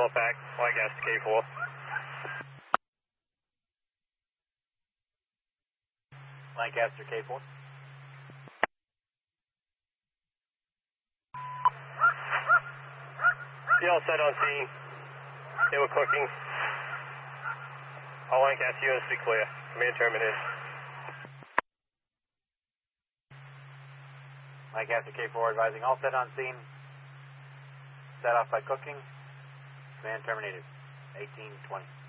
Visual effect, Lancaster K4. Lancaster K4. You all set on scene. They were cooking. All Lancaster units be clear. Command terminated. Lancaster K4 advising all set on scene. Set off by cooking. Command terminated. 1820.